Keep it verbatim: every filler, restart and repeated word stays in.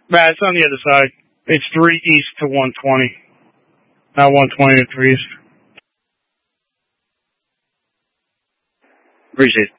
Nah, it's on the other side. It's three east to one twenty. Not one twenty to three east. Appreciate it.